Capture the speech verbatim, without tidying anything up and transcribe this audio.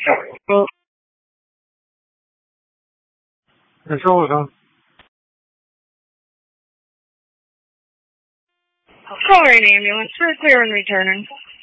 说，你说我说。 Call an ambulance for a clear and return.